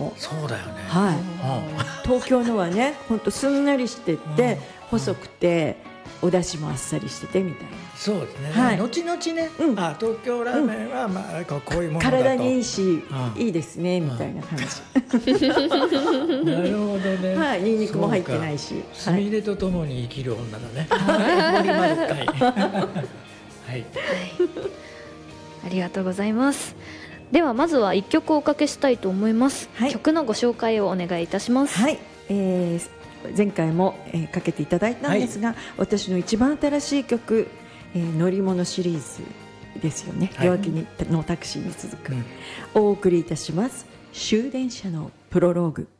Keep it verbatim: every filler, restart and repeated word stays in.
の。 そうだよね。 はい、東京のはねほんとすんなりしてて細くてお出汁もあっさりしててみたいな。 そうですね、 はい、 後々ね、うん、あ東京ラーメンは、まあ、こういうものだと体にいいし、うん、いいですねみたいな感じ。 なるほどね、 はい、ニンニクも入ってないし、 すみれとともに生きる女だね。はい、森まるかい。はい、 ありがとうございます。ではまずはいっきょくおかけしたいと思います、はい、曲のご紹介をお願いいたします。 はい、えー、前回も、えー、かけていただいたんですが、はい、私の一番新しい曲、えー、乗り物シリーズですよね、はい、夜明けのタクシーに続く、うん、お送りいたします。終電車のプロローグ。